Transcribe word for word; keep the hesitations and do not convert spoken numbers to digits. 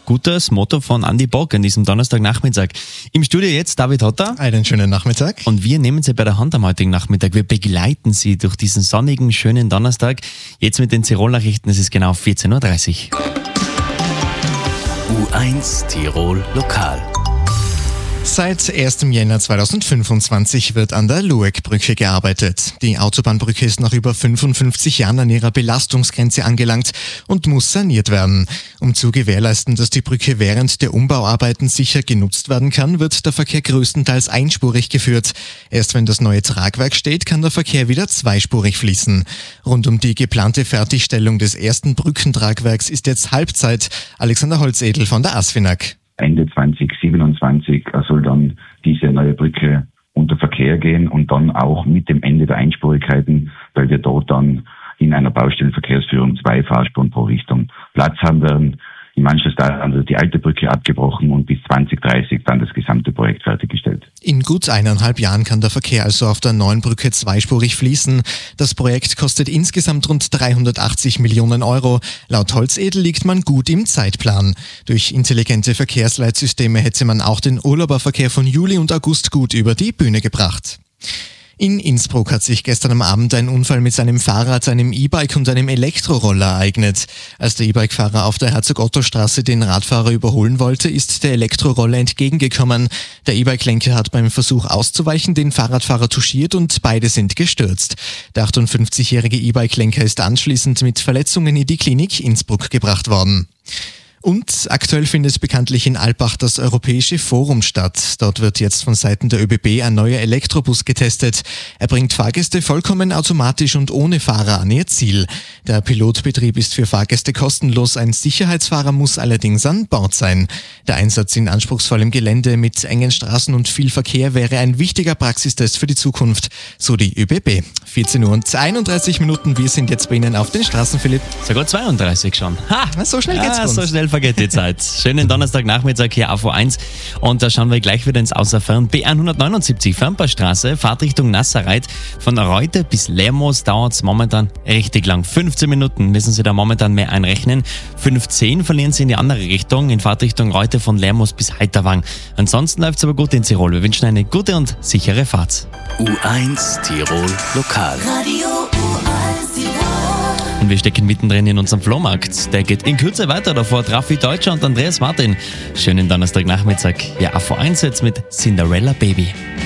gutes Motto von Andi Bock an diesem Donnerstagnachmittag. Im Studio jetzt David Hotter. Einen schönen Nachmittag. Und wir nehmen Sie bei der Hand am heutigen Nachmittag. Wir begleiten Sie durch diesen sonnigen, schönen Donnerstag. Jetzt mit den Tirol-Nachrichten, es ist genau vierzehn Uhr dreißig. U eins Tirol Lokal. Seit ersten Jänner zweitausendfünfundzwanzig wird an der Lueckbrücke gearbeitet. Die Autobahnbrücke ist nach über fünfundfünfzig Jahren an ihrer Belastungsgrenze angelangt und muss saniert werden. Um zu gewährleisten, dass die Brücke während der Umbauarbeiten sicher genutzt werden kann, wird der Verkehr größtenteils einspurig geführt. Erst wenn das neue Tragwerk steht, kann der Verkehr wieder zweispurig fließen. Rund um die geplante Fertigstellung des ersten Brückentragwerks ist jetzt Halbzeit. Alexander Holzedel von der ASFINAG. Ende zweitausendsiebenundzwanzig soll dann diese neue Brücke unter Verkehr gehen und dann auch mit dem Ende der Einspurigkeiten, weil wir dort dann in einer Baustellenverkehrsführung zwei Fahrspuren pro Richtung Platz haben werden. In Manchester also die alte Brücke abgebrochen und bis zwanzig dreißig dann das gesamte Projekt fertiggestellt. In gut eineinhalb Jahren kann der Verkehr also auf der neuen Brücke zweispurig fließen. Das Projekt kostet insgesamt rund dreihundertachtzig Millionen Euro. Laut Holzedel liegt man gut im Zeitplan. Durch intelligente Verkehrsleitsysteme hätte man auch den Urlauberverkehr von Juli und August gut über die Bühne gebracht. In Innsbruck hat sich gestern am Abend ein Unfall mit seinem Fahrrad, einem E-Bike und einem Elektroroller ereignet. Als der E-Bike-Fahrer auf der Herzog-Otto-Straße den Radfahrer überholen wollte, ist der Elektroroller entgegengekommen. Der E-Bike-Lenker hat beim Versuch auszuweichen den Fahrradfahrer touchiert und beide sind gestürzt. Der achtundfünfzigjährige E-Bike-Lenker ist anschließend mit Verletzungen in die Klinik Innsbruck gebracht worden. Und aktuell findet bekanntlich in Alpbach das Europäische Forum statt. Dort wird jetzt von Seiten der ÖBB ein neuer Elektrobus getestet. Er bringt Fahrgäste vollkommen automatisch und ohne Fahrer an ihr Ziel. Der Pilotbetrieb ist für Fahrgäste kostenlos, ein Sicherheitsfahrer muss allerdings an Bord sein. Der Einsatz in anspruchsvollem Gelände mit engen Straßen und viel Verkehr wäre ein wichtiger Praxistest für die Zukunft, so die ÖBB. vierzehn Uhr und einunddreißig Minuten, wir sind jetzt bei Ihnen auf den Straßen, Philipp. Sogar zweiunddreißig schon. Ha! Na, so schnell geht's ah, bei uns. So schnell vergeht die Zeit. Schönen Donnerstagnachmittag hier auf U eins. Und da schauen wir gleich wieder ins Außerfern. B hundertneunundsiebzig, Fernpassstraße, Fahrtrichtung Nasserreit. Von Reute bis Lermoos dauert es momentan richtig lang. fünfzehn Minuten müssen Sie da momentan mehr einrechnen. fünfzehn verlieren Sie in die andere Richtung, in Fahrtrichtung Reute von Lermoos bis Heiterwang. Ansonsten läuft es aber gut in Tirol. Wir wünschen eine gute und sichere Fahrt. U eins Tirol Lokal. Radio U eins Tirol. Und wir stecken mittendrin in unserem Flohmarkt. Der geht in Kürze weiter, davor Raffi Deutscher und Andreas Martin. Schönen Donnerstagnachmittag. Ja, auf U eins jetzt mit Cinderella Baby.